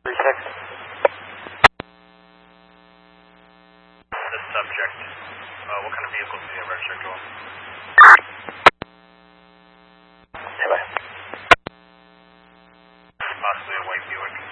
This subject, what kind of vehicles do you have registered to him? Possibly a white Buick.